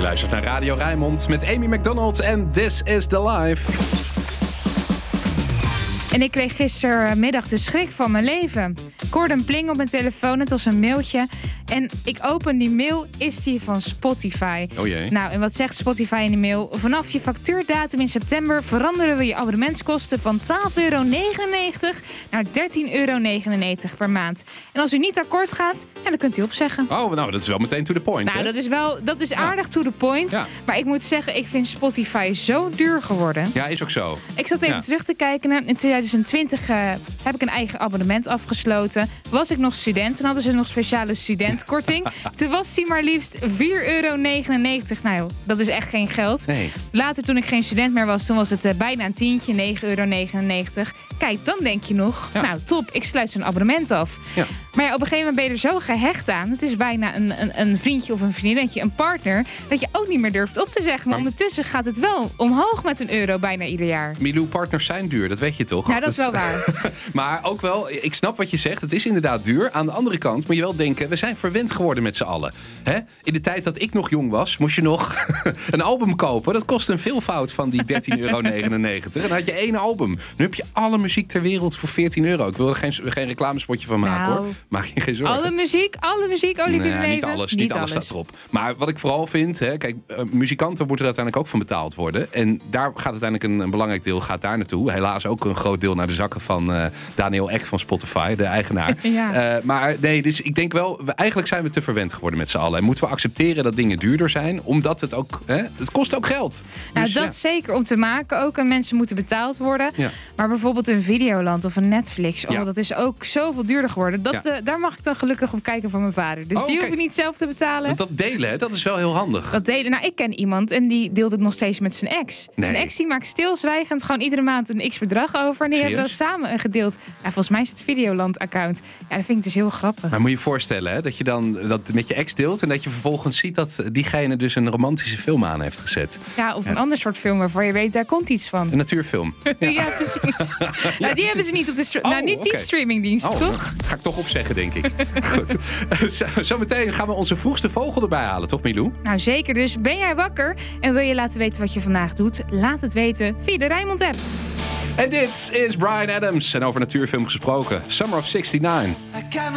luistert naar Radio Rijnmond met Amy McDonald en This is the Life. En ik kreeg gistermiddag de schrik van mijn leven. Ik hoorde een pling op mijn telefoon, het was een mailtje. En ik open die mail, is die van Spotify. Oh jee. Nou, en wat zegt Spotify in die mail? Vanaf je factuurdatum in september veranderen we je abonnementskosten van €12,99 naar €13,99 per maand. En als u niet akkoord gaat, dan kunt u opzeggen. Oh, nou, dat is wel meteen to the point. Nou, hè? dat is aardig to the point. Ja. Maar ik moet zeggen, ik vind Spotify zo duur geworden. Ja, is ook zo. Ik zat even terug te kijken. In 2020 heb ik een eigen abonnement afgesloten. Was ik nog student, toen hadden ze nog speciale studentkorting. Toen was die maar liefst €4,99. Nou joh, dat is echt geen geld. Nee. Later, toen ik geen student meer was, toen was het bijna een tientje, €9,99. Kijk, dan denk je nog, nou top, ik sluit zo'n abonnement af. Ja. Maar ja, op een gegeven moment ben je er zo gehecht aan. Het is bijna een vriendje of een vriendinnetje, een partner, dat je ook niet meer durft op te zeggen. Maar ondertussen gaat het wel omhoog met €1 bijna ieder jaar. Milou, partners zijn duur, dat weet je toch? Ja, dat is wel waar. Maar ook wel, ik snap wat je zegt. Het is inderdaad duur. Aan de andere kant moet je wel denken, we zijn verwend geworden met z'n allen. Hè? In de tijd dat ik nog jong was, moest je nog een album kopen. Dat kostte een veelvoud van die €13,99. En dan had je 1 album. Nu heb je alle muziek ter wereld voor €14. Ik wil er geen reclamespotje van maken, hoor. Maak je geen zorgen. Alle muziek, Olivier de Leven. Niet alles staat erop. Maar wat ik vooral vind, hè, kijk, muzikanten moeten er uiteindelijk ook van betaald worden. En daar gaat uiteindelijk een belangrijk deel gaat daar naartoe. Helaas ook een groot deel naar de zakken van Daniel Ek van Spotify, de eigenaar. Ja. Maar nee, dus ik denk wel, eigenlijk zijn we te verwend geworden met z'n allen. En moeten we accepteren dat dingen duurder zijn, omdat het ook, het kost ook geld. Nou, dus, dat zeker om te maken ook. En mensen moeten betaald worden. Ja. Maar bijvoorbeeld een Videoland of een Netflix, dat is ook zoveel duurder geworden. Daar mag ik dan gelukkig op kijken van mijn vader. Dus die hoef ik niet zelf te betalen. Want dat delen, hè, dat is wel heel handig. Dat delen, nou, ik ken iemand en die deelt het nog steeds met zijn ex. Nee. Zijn ex die maakt stilzwijgend gewoon iedere maand een x-bedrag over. En die hebben dat samen gedeeld. Ja, volgens mij is het Videoland-account. Ja, dat vind ik dus heel grappig. Maar moet je je voorstellen, hè, dat je dan dat met je ex deelt en dat je vervolgens ziet dat diegene dus een romantische film aan heeft gezet. Ja, of een ander soort film waarvan je weet, daar komt iets van. Een natuurfilm. Ja, precies. Nou, die hebben ze niet op de die streamingdienst, toch? Ga ik toch opzeggen, denk ik. Goed. Zometeen gaan we onze vroegste vogel erbij halen, toch Milou? Nou zeker, dus ben jij wakker en wil je laten weten wat je vandaag doet? Laat het weten via de Rijnmond app. En dit is Bryan Adams. En over natuurfilm gesproken, Summer of '69.